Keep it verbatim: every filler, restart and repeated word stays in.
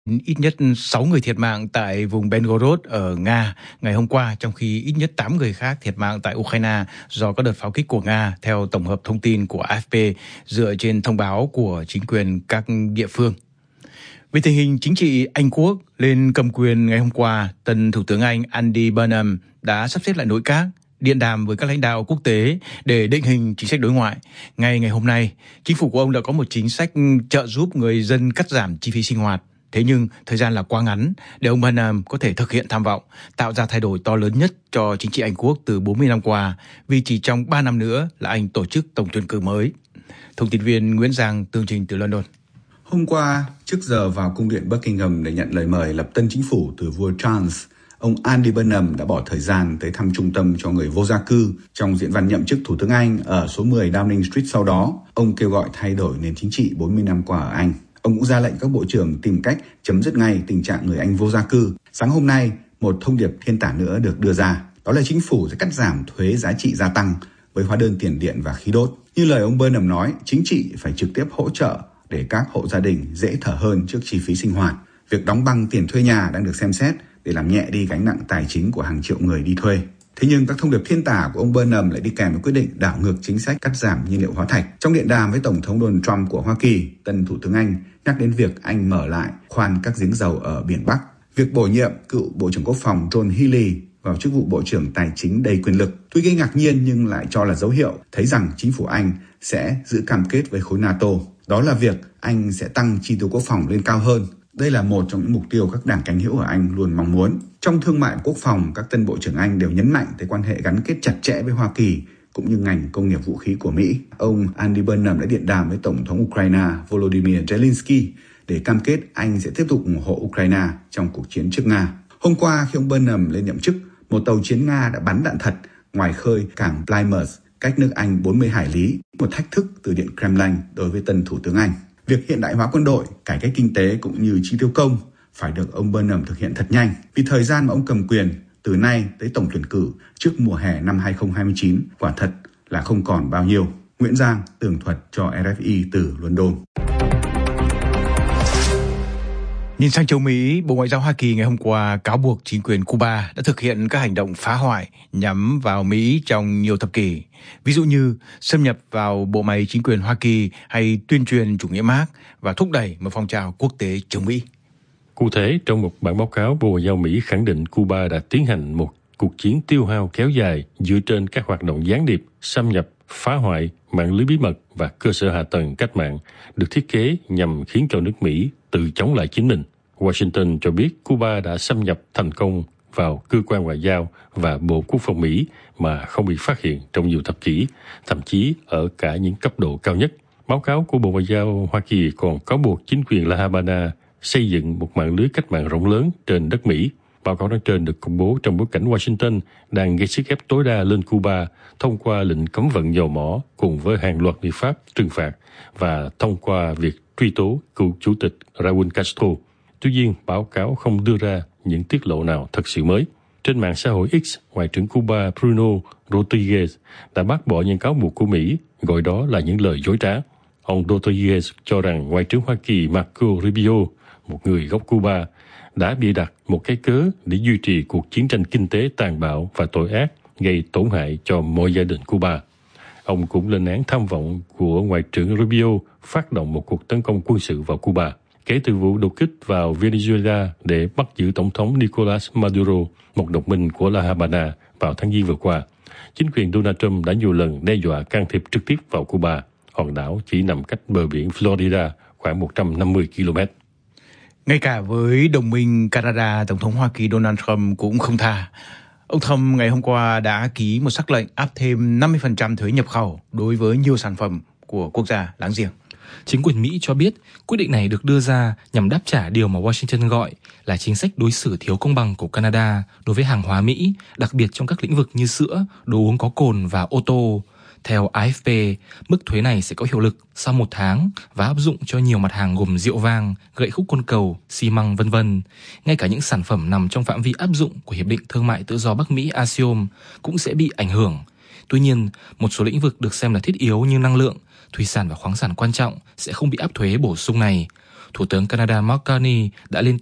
Ít nhất sáu người thiệt mạng tại vùng Belgorod ở Nga ngày hôm qua, trong khi ít nhất tám người khác thiệt mạng tại Ukraine do các đợt pháo kích của Nga, theo tổng hợp thông tin của a ép pê dựa trên thông báo của chính quyền các địa phương. Về tình hình chính trị Anh Quốc, lên cầm quyền ngày hôm qua, tân Thủ tướng Anh Andy Burnham đã sắp xếp lại nội các, điện đàm với các lãnh đạo quốc tế để định hình chính sách đối ngoại. Ngay ngày hôm nay, chính phủ của ông đã có một chính sách trợ giúp người dân cắt giảm chi phí sinh hoạt. Thế nhưng thời gian là quá ngắn để ông Burnham có thể thực hiện tham vọng, tạo ra thay đổi to lớn nhất cho chính trị Anh Quốc từ bốn mươi năm qua, vì chỉ trong ba năm nữa là Anh tổ chức tổng tuyển cử mới. Thông tin viên Nguyễn Giang tường trình từ London. Hôm qua, trước giờ vào cung điện Buckingham để nhận lời mời lập tân chính phủ từ vua Charles, ông Andy Burnham đã bỏ thời gian tới thăm trung tâm cho người vô gia cư trong diễn văn nhậm chức Thủ tướng Anh ở số mười Downing Street. Sau đó, ông kêu gọi thay đổi nền chính trị bốn mươi năm qua ở Anh. Ông cũng ra lệnh các bộ trưởng tìm cách chấm dứt ngay tình trạng người Anh vô gia cư. Sáng hôm nay, một thông điệp thiên tả nữa được đưa ra. Đó là chính phủ sẽ cắt giảm thuế giá trị gia tăng với hóa đơn tiền điện và khí đốt. Như lời ông Burnham nói, chính trị phải trực tiếp hỗ trợ để các hộ gia đình dễ thở hơn trước chi phí sinh hoạt. Việc đóng băng tiền thuê nhà đang được xem xét để làm nhẹ đi gánh nặng tài chính của hàng triệu người đi thuê. Thế nhưng các thông điệp thiên tả của ông Burnham lại đi kèm với quyết định đảo ngược chính sách cắt giảm nhiên liệu hóa thạch. Trong điện đàm với Tổng thống Donald Trump của Hoa Kỳ, tân Thủ tướng Anh nhắc đến việc Anh mở lại khoan các giếng dầu ở biển Bắc. Việc bổ nhiệm cựu Bộ trưởng Quốc phòng John Healey vào chức vụ Bộ trưởng Tài chính đầy quyền lực tuy gây ngạc nhiên nhưng lại cho là dấu hiệu thấy rằng chính phủ Anh sẽ giữ cam kết với khối NATO. Đó là việc Anh sẽ tăng chi tiêu quốc phòng lên cao hơn. Đây là một trong những mục tiêu các đảng cánh hữu ở Anh luôn mong muốn. Trong thương mại quốc phòng, các tân bộ trưởng Anh đều nhấn mạnh tới quan hệ gắn kết chặt chẽ với Hoa Kỳ cũng như ngành công nghiệp vũ khí của Mỹ. Ông Andy Burnham đã điện đàm với Tổng thống Ukraine Volodymyr Zelensky để cam kết Anh sẽ tiếp tục ủng hộ Ukraine trong cuộc chiến trước Nga. Hôm qua khi ông Burnham lên nhậm chức, một tàu chiến Nga đã bắn đạn thật ngoài khơi cảng Plymouth, cách nước Anh bốn mươi hải lý, một thách thức từ Điện Kremlin đối với tân Thủ tướng Anh. Việc hiện đại hóa quân đội, cải cách kinh tế cũng như chi tiêu công phải được ông Burnham thực hiện thật nhanh, vì thời gian mà ông cầm quyền từ nay tới tổng tuyển cử trước mùa hè năm hai không hai chín quả thật là không còn bao nhiêu. Nguyễn Giang tường thuật cho rờ ép i từ London. Nhìn sang châu Mỹ, Bộ Ngoại giao Hoa Kỳ ngày hôm qua cáo buộc chính quyền Cuba đã thực hiện các hành động phá hoại nhắm vào Mỹ trong nhiều thập kỷ, ví dụ như xâm nhập vào bộ máy chính quyền Hoa Kỳ hay tuyên truyền chủ nghĩa Mác và thúc đẩy một phong trào quốc tế chống Mỹ. Cụ thể, trong một bản báo cáo, Bộ Ngoại giao Mỹ khẳng định Cuba đã tiến hành một cuộc chiến tiêu hao kéo dài dựa trên các hoạt động gián điệp, xâm nhập, phá hoại, mạng lưới bí mật và cơ sở hạ tầng cách mạng được thiết kế nhằm khiến cho nước Mỹ tự chống lại chính mình. Washington cho biết Cuba đã xâm nhập thành công vào cơ quan ngoại giao và Bộ Quốc phòng Mỹ mà không bị phát hiện trong nhiều thập kỷ, thậm chí ở cả những cấp độ cao nhất. Báo cáo của Bộ Ngoại giao Hoa Kỳ còn cáo buộc chính quyền La Habana xây dựng một mạng lưới cách mạng rộng lớn trên đất Mỹ. Báo cáo nói trên được công bố trong bối cảnh Washington đang gây sức ép tối đa lên Cuba thông qua lệnh cấm vận dầu mỏ cùng với hàng loạt biện pháp trừng phạt và thông qua việc truy tố cựu chủ tịch Raúl Castro. Tuy nhiên, báo cáo không đưa ra những tiết lộ nào thật sự mới. Trên mạng xã hội X, Ngoại trưởng Cuba Bruno Rodriguez đã bác bỏ những cáo buộc của Mỹ, gọi đó là những lời dối trá. Ông Rodriguez cho rằng Ngoại trưởng Hoa Kỳ Marco Rubio, một người gốc Cuba, đã bịa đặt một cái cớ để duy trì cuộc chiến tranh kinh tế tàn bạo và tội ác gây tổn hại cho mọi gia đình Cuba. Ông cũng lên án tham vọng của Ngoại trưởng Rubio phát động một cuộc tấn công quân sự vào Cuba. Kể từ vụ đột kích vào Venezuela để bắt giữ Tổng thống Nicolas Maduro, một đồng minh của La Habana, vào tháng Giêng vừa qua, chính quyền Donald Trump đã nhiều lần đe dọa can thiệp trực tiếp vào Cuba, hòn đảo chỉ nằm cách bờ biển Florida khoảng một trăm năm mươi ki lô mét. Ngay cả với đồng minh Canada, Tổng thống Hoa Kỳ Donald Trump cũng không tha. Ông Trump ngày hôm qua đã ký một sắc lệnh áp thêm năm mươi phần trăm thuế nhập khẩu đối với nhiều sản phẩm của quốc gia láng giềng. Chính quyền Mỹ cho biết quyết định này được đưa ra nhằm đáp trả điều mà Washington gọi là chính sách đối xử thiếu công bằng của Canada đối với hàng hóa Mỹ, đặc biệt trong các lĩnh vực như sữa, đồ uống có cồn và ô tô. Theo a ép pê, mức thuế này sẽ có hiệu lực sau một tháng và áp dụng cho nhiều mặt hàng gồm rượu vang, gậy khúc côn cầu, xi măng vân vân. Ngay cả những sản phẩm nằm trong phạm vi áp dụng của Hiệp định Thương mại Tự do Bắc Mỹ a sê o em cũng sẽ bị ảnh hưởng. Tuy nhiên, một số lĩnh vực được xem là thiết yếu như năng lượng, thủy sản và khoáng sản quan trọng sẽ không bị áp thuế bổ sung này. Thủ tướng Canada Mark Carney đã lên